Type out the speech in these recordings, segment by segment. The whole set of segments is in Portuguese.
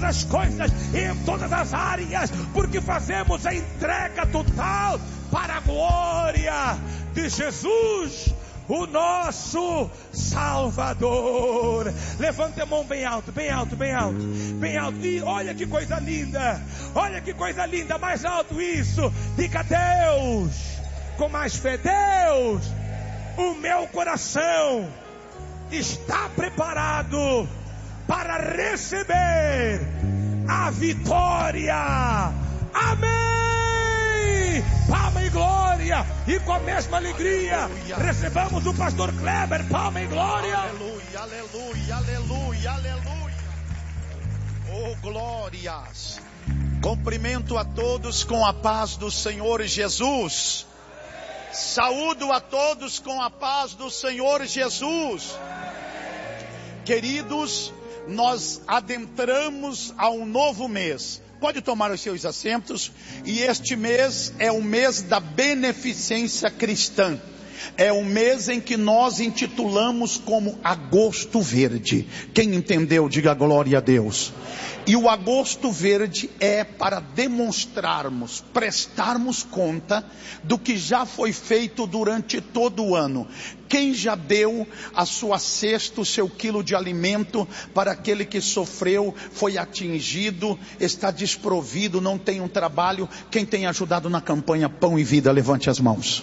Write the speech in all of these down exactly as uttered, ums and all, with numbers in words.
as coisas e em todas as áreas, porque fazemos a entrega total para a glória de Jesus, o nosso Salvador. Levante a mão bem alto, bem alto, bem alto, bem alto. E olha que coisa linda, olha que coisa linda, mais alto isso. Diga: Deus, com mais fé, Deus, o meu coração está preparado para receber a vitória. Amém. Palma e glória. E com a mesma alegria, aleluia, recebamos o pastor Kleber. Palma e glória. Aleluia, aleluia, aleluia, aleluia. Oh, glórias. Cumprimento a todos com a paz do Senhor Jesus. Saúdo a todos com a paz do Senhor Jesus. Queridos, nós adentramos a um novo mês. Pode tomar os seus assentos. E este mês é o mês da beneficência cristã. É o mês em que nós intitulamos como Agosto Verde. Quem entendeu, diga glória a Deus. E o Agosto Verde é para demonstrarmos, prestarmos conta do que já foi feito durante todo o ano. Quem já deu a sua cesta, o seu quilo de alimento para aquele que sofreu, foi atingido, está desprovido, não tem um trabalho? Quem tem ajudado na campanha Pão e Vida, levante as mãos.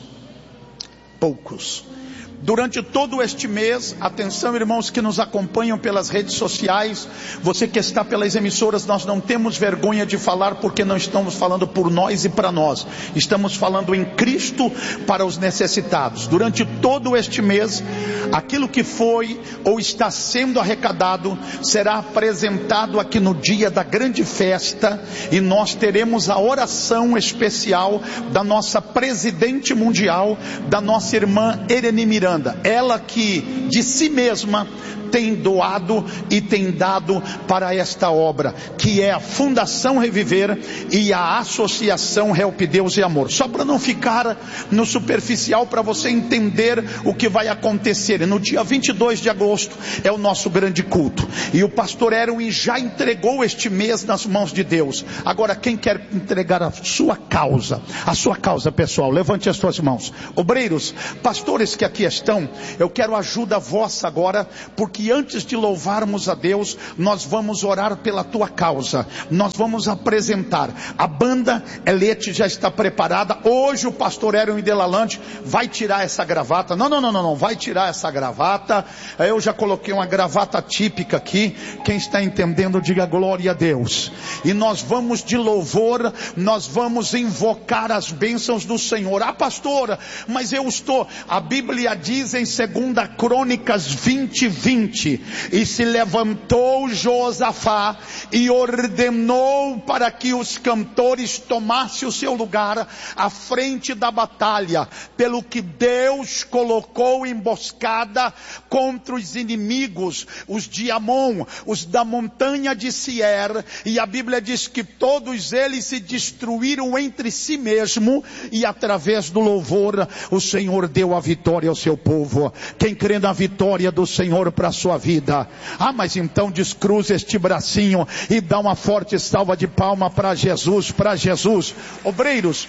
Poucos. Durante todo este mês, atenção irmãos que nos acompanham pelas redes sociais, você que está pelas emissoras, nós não temos vergonha de falar, porque não estamos falando por nós e para nós, estamos falando em Cristo para os necessitados. Durante todo este mês, aquilo que foi ou está sendo arrecadado, será apresentado aqui no dia da grande festa, e nós teremos a oração especial da nossa presidente mundial, da nossa irmã Ereni Miranda. Ela que de si mesma tem doado e tem dado para esta obra, que é a Fundação Reviver e a Associação Help Deus e Amor. Só para não ficar no superficial, para você entender o que vai acontecer. No dia vinte e dois de agosto é o nosso grande culto, e o pastor Erwin já entregou este mês nas mãos de Deus. Agora, quem quer entregar a sua causa, a sua causa pessoal, levante as suas mãos. Obreiros, pastores que aqui estão, eu quero ajuda vossa agora, porque antes de louvarmos a Deus, nós vamos orar pela tua causa. Nós vamos apresentar. A banda Elete já está preparada. Hoje o pastor Erwin Delalande vai tirar essa gravata. Não, não, não, não, não, vai tirar essa gravata. Eu já coloquei uma gravata típica aqui. Quem está entendendo, diga glória a Deus. E nós vamos de louvor, nós vamos invocar as bênçãos do Senhor. Ah, pastora, mas eu estou... A Bíblia diz em segunda Crônicas vinte, vinte, e se levantou Josafá e ordenou para que os cantores tomassem o seu lugar à frente da batalha, pelo que Deus colocou emboscada contra os inimigos, os de Amon, os da montanha de Sier, e a Bíblia diz que todos eles se destruíram entre si mesmo, e através do louvor o Senhor deu a vitória ao seu povo. Quem crê na vitória do Senhor para a sua vida? Ah, mas então descruza este bracinho e dá uma forte salva de palma para Jesus, para Jesus. Obreiros,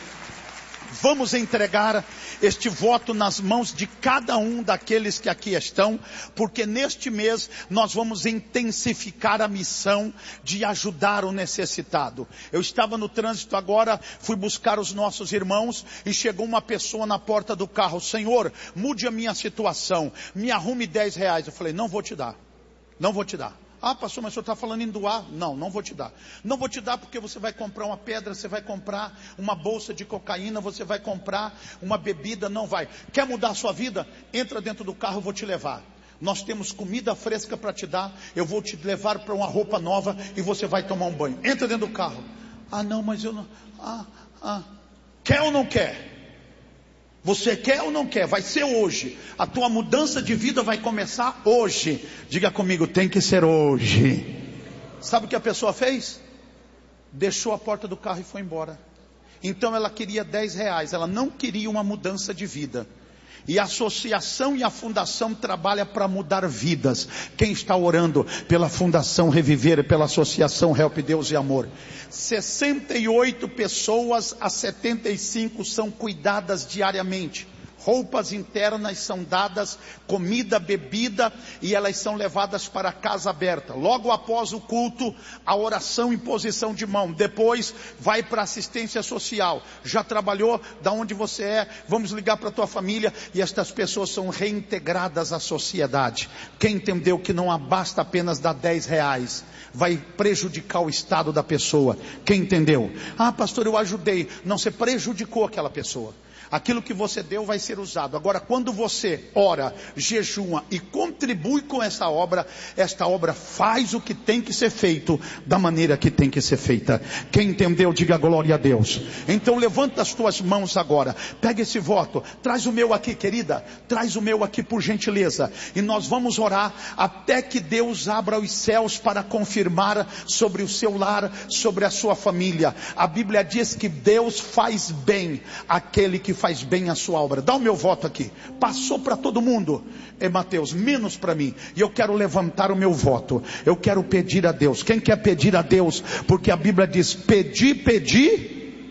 vamos entregar este voto nas mãos de cada um daqueles que aqui estão, porque neste mês nós vamos intensificar a missão de ajudar o necessitado. Eu estava no trânsito agora, fui buscar os nossos irmãos e chegou uma pessoa na porta do carro: Senhor, mude a minha situação, me arrume dez reais. Eu falei: não vou te dar, não vou te dar. Ah, pastor, mas o senhor está falando em doar? Não, não vou te dar. Não vou te dar porque você vai comprar uma pedra, você vai comprar uma bolsa de cocaína, você vai comprar uma bebida, não vai. Quer mudar a sua vida? Entra dentro do carro, eu vou te levar. Nós temos comida fresca para te dar, eu vou te levar para uma roupa nova e você vai tomar um banho. Entra dentro do carro. Ah, não, mas eu não... Ah, ah. Quer ou não quer? Você quer ou não quer? Vai ser hoje. A tua mudança de vida vai começar hoje. Diga comigo, tem que ser hoje. Sabe o que a pessoa fez? Deixou a porta do carro e foi embora. Então ela queria dez reais. Ela não queria uma mudança de vida. E a associação e a fundação trabalham para mudar vidas. Quem está orando pela Fundação Reviver e pela Associação Help Deus e Amor? sessenta e oito pessoas a setenta e cinco são cuidadas diariamente. Roupas internas são dadas, comida, bebida, e elas são levadas para a casa aberta. Logo após o culto, a oração em posição de mão. Depois vai para a assistência social. Já trabalhou? Da onde você é? Vamos ligar para a tua família. E estas pessoas são reintegradas à sociedade. Quem entendeu que não basta apenas dar dez reais, vai prejudicar o estado da pessoa? Quem entendeu? Ah, pastor, eu ajudei. Não, você prejudicou aquela pessoa. Aquilo que você deu vai ser usado. Agora, quando você ora, jejua e contribui com essa obra, esta obra faz o que tem que ser feito, da maneira que tem que ser feita. Quem entendeu, diga glória a Deus. Então levanta as tuas mãos agora, pega esse voto, traz o meu aqui, querida, traz o meu aqui por gentileza, e nós vamos orar até que Deus abra os céus para confirmar sobre o seu lar, sobre a sua família. A Bíblia diz que Deus faz bem aquele que faz bem a sua obra. Dá o meu voto aqui. Passou para todo mundo. É Mateus, menos para mim. E eu quero levantar o meu voto. Eu quero pedir a Deus. Quem quer pedir a Deus? Porque a Bíblia diz: pedir, pedir.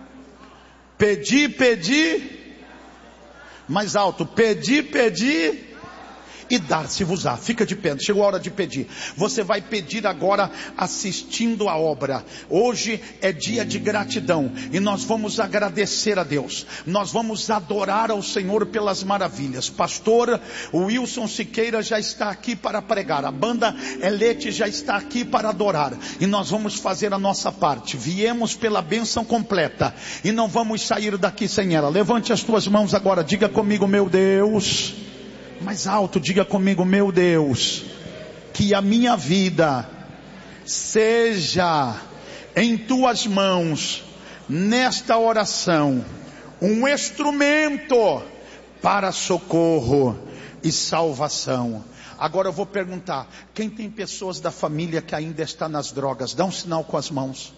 Pedir, pedir. Mais alto. Pedir, pedir. E dar-se-vos-á. Fica de pé, chegou a hora de pedir. Você vai pedir agora assistindo a obra. Hoje é dia de gratidão, e nós vamos agradecer a Deus. Nós vamos adorar ao Senhor pelas maravilhas. Pastor Wilson Siqueira já está aqui para pregar. A banda Elete já está aqui para adorar. E nós vamos fazer a nossa parte. Viemos pela bênção completa, e não vamos sair daqui sem ela. Levante as tuas mãos agora, diga comigo: meu Deus. Mais alto, diga comigo: meu Deus, que a minha vida seja em tuas mãos, nesta oração, um instrumento para socorro e salvação. Agora eu vou perguntar: quem tem pessoas da família que ainda está nas drogas? Dá um sinal com as mãos.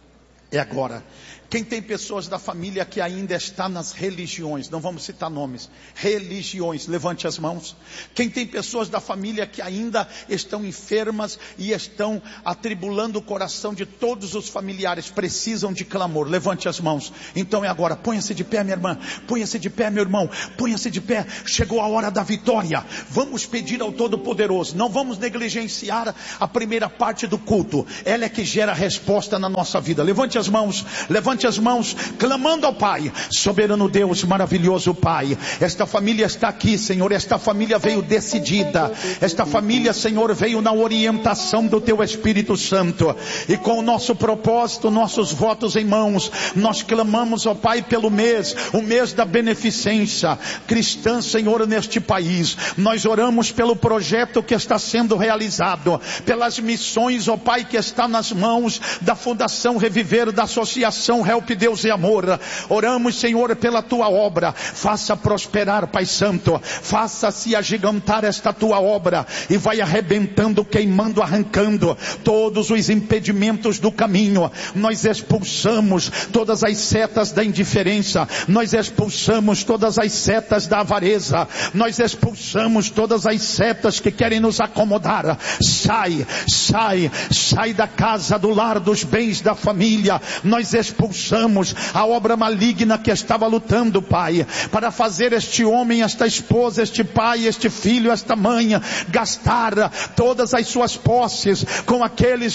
É agora. Quem tem pessoas da família que ainda está nas religiões? Não vamos citar nomes. Religiões, levante as mãos. Quem tem pessoas da família que ainda estão enfermas e estão atribulando o coração de todos os familiares, precisam de clamor, levante as mãos. Então é agora. Ponha-se de pé, minha irmã. Ponha-se de pé, meu irmão. Ponha-se de pé. Chegou a hora da vitória. Vamos pedir ao Todo-Poderoso. Não vamos negligenciar a primeira parte do culto. Ela é que gera resposta na nossa vida. Levante as mãos. Levante as mãos, clamando ao Pai. Soberano Deus, maravilhoso Pai, esta família está aqui, Senhor. Esta família veio decidida. Esta família, Senhor, veio na orientação do Teu Espírito Santo, e com o nosso propósito, nossos votos em mãos, nós clamamos ao Pai pelo mês, o mês da beneficência cristã, Senhor, neste país. Nós oramos pelo projeto que está sendo realizado, pelas missões, ó Pai, que está nas mãos da Fundação Reviver, da Associação Help Deus e Amor. Oramos, Senhor, pela Tua obra. Faça prosperar, Pai Santo. Faça-se agigantar esta Tua obra, e vai arrebentando, queimando, arrancando todos os impedimentos do caminho. Nós expulsamos todas as setas da indiferença. Nós expulsamos todas as setas da avareza. Nós expulsamos todas as setas que querem nos acomodar. Sai, sai, sai da casa, do lar, dos bens da família. Nós expulsamos a obra maligna que estava lutando, Pai, para fazer este homem, esta esposa, este pai, este filho, esta mãe gastar todas as suas posses com aqueles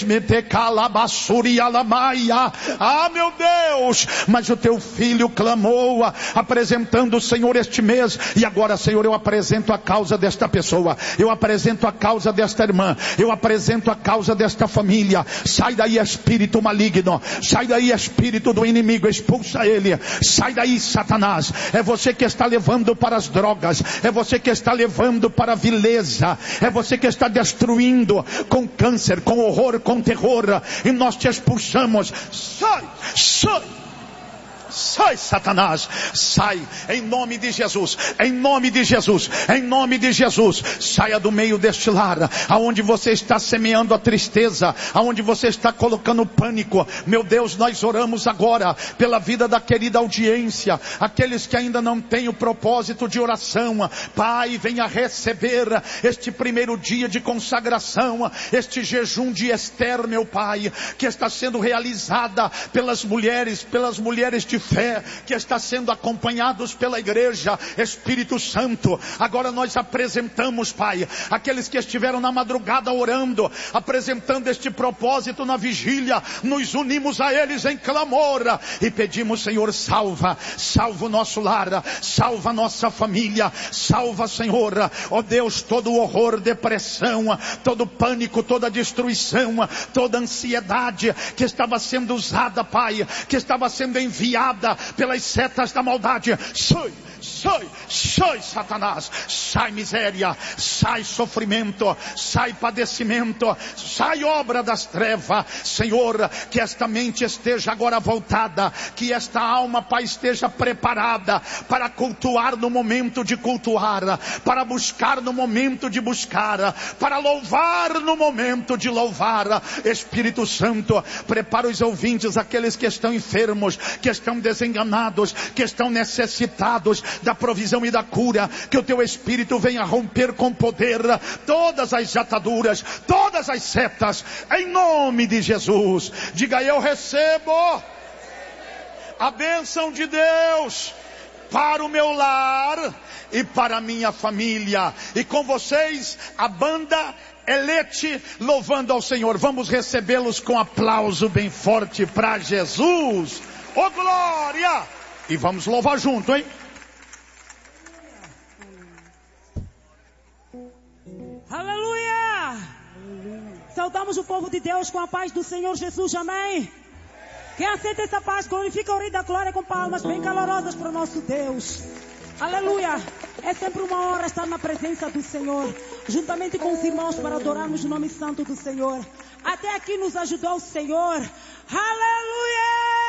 metecalabassurialamaia. Ah, meu Deus! Mas o Teu filho clamou, apresentando o Senhor este mês, e agora, Senhor, eu apresento a causa desta pessoa, eu apresento a causa desta irmã, eu apresento a causa desta família. Sai daí, espírito maligno, sai daí, espírito do inimigo, expulsa ele. Sai daí, Satanás. É você que está levando para as drogas, é você que está levando para a vileza, é você que está destruindo com câncer, com horror, com terror, e nós te expulsamos. Sai, sai, sai Satanás, sai em nome de Jesus, em nome de Jesus, em nome de Jesus. Saia do meio deste lar, aonde você está semeando a tristeza, aonde você está colocando pânico. Meu Deus, nós oramos agora pela vida da querida audiência, aqueles que ainda não têm o propósito de oração. Pai, venha receber este primeiro dia de consagração, este jejum de Esther, meu Pai, que está sendo realizada pelas mulheres, pelas mulheres de fé, que está sendo acompanhados pela igreja. Espírito Santo, agora nós apresentamos, Pai, aqueles que estiveram na madrugada orando, apresentando este propósito na vigília, nos unimos a eles em clamor e pedimos, Senhor, salva, salva o nosso lar, salva a nossa família, salva, Senhor, ó Deus, todo o horror, depressão, todo pânico, toda destruição, toda ansiedade que estava sendo usada, Pai, que estava sendo enviada pelas setas da maldade. Sai, sai, sai Satanás, sai miséria, sai sofrimento, sai padecimento, sai obra das trevas. Senhor, que esta mente esteja agora voltada, que esta alma, Pai, esteja preparada para cultuar no momento de cultuar, para buscar no momento de buscar, para louvar no momento de louvar. Espírito Santo, prepara os ouvintes, aqueles que estão enfermos, que estão desenganados, que estão necessitados da provisão e da cura. Que o teu Espírito venha romper com poder todas as ataduras, todas as setas, em nome de Jesus. Diga: eu recebo a bênção de Deus para o meu lar e para a minha família. E com vocês, a banda Elete louvando ao Senhor. Vamos recebê-los com aplauso bem forte para Jesus. Oh, glória! E vamos louvar junto, hein? Aleluia! Saudamos o povo de Deus com a paz do Senhor Jesus, amém? Quem aceita essa paz, glorifica o Rei da Glória com palmas bem calorosas para o nosso Deus. Aleluia! É sempre uma honra estar na presença do Senhor, juntamente com os irmãos, para adorarmos o nome santo do Senhor. Até aqui nos ajudou o Senhor. Aleluia!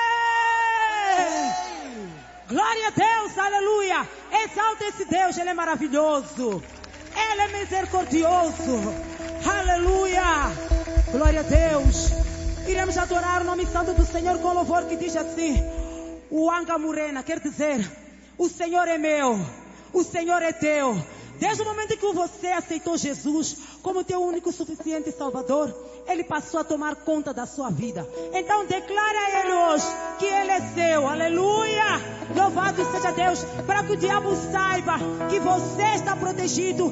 Glória a Deus, aleluia! Exalta esse Deus, Ele é maravilhoso. Ele é misericordioso. Aleluia! Glória a Deus. Iremos adorar o nome santo do Senhor com louvor que diz assim: o Anga Morena, quer dizer, o Senhor é meu, o Senhor é teu. Desde o momento que você aceitou Jesus como teu único suficiente Salvador, Ele passou a tomar conta da sua vida. Então declare a Ele hoje que Ele é seu. Aleluia! Louvado seja Deus, para que o diabo saiba que você está protegido